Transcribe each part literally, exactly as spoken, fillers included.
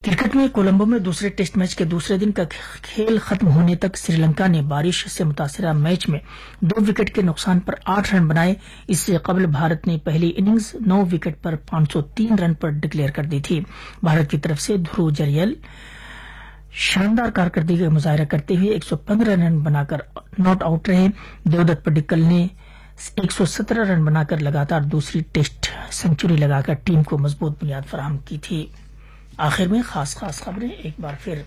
Cricket میں کولمبو میں دوسرے ٹیسٹ میچ کے دوسرے دن کا کھیل ختم ہونے تک سری لنکا نے بارش سے متاثرہ میچ میں دو وکٹ کے نقصان پر آٹھ رن بنائے. اس سے قبل بھارت نے پہلی اننگز نو وکٹ پر پانچ سو تین رن پر ڈکلیئر کر دی تھی. بھارت کی طرف سے دھرو جریل شاندار کارکردگی کا مظاہرہ کرتے ہوئے ایک سو پندرہ رن بنا کر ناٹ آؤٹ رہے. دیودت پڈکل نے ایک سو سترہ رن بنا کر لگاتار دوسری ٹیسٹ سنچری لگا کر ٹیم کو مضبوط بنیاد فراہم کی تھی. آخر میں خاص خاص خبریں ایک بار پھر.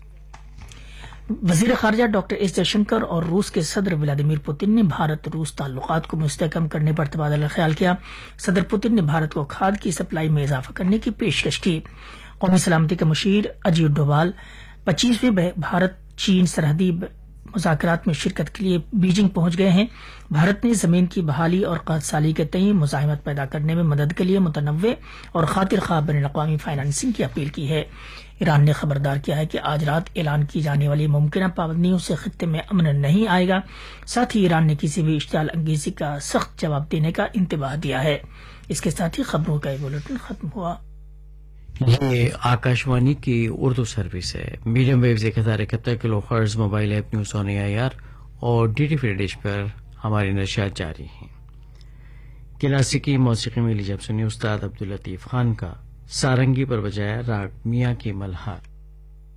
وزیر خارجہ ڈاکٹر ایس جے شنکر اور روس کے صدر ولادیمیر پوتن نے بھارت روس تعلقات کو مستحکم کرنے پر تبادلہ خیال کیا. صدر پوتن نے بھارت کو کھاد کی سپلائی میں اضافہ کرنے کی پیشکش کی. قومی سلامتی کے مشیر اجیت ڈوبال پچیسویں بھارت چین سرحدی مذاکرات میں شرکت کے لیے بیجنگ پہنچ گئے ہیں. بھارت نے زمین کی بحالی اور قحط سالی کے تئیں مزاحمت پیدا کرنے میں مدد کے لیے متنوع اور خاطر خواہ بین الاقوامی فائنانسنگ کی اپیل کی ہے. ایران نے خبردار کیا ہے کہ آج رات اعلان کی جانے والی ممکنہ پابندیوں سے خطے میں امن نہیں آئے گا. ساتھ ہی ایران نے کسی بھی اشتعال انگیزی کا سخت جواب دینے کا انتباہ دیا ہے. اس کے ساتھ ہی خبروں کا یہ بلیٹن ختم ہوا. یہ آکاشوانی کی اردو سروس ہے. میڈیم ویوز ایک ہزار اکہتر کلو hertz mobile app news on a I R اور ڈی ٹی فری ڈش پر ہماری نشریات جاری ہیں. کلاسیکی موسیقی میں لی جب سنی استاد عبداللطیف خان کا سارنگی پر بجایا راگ میاں کی ملہار.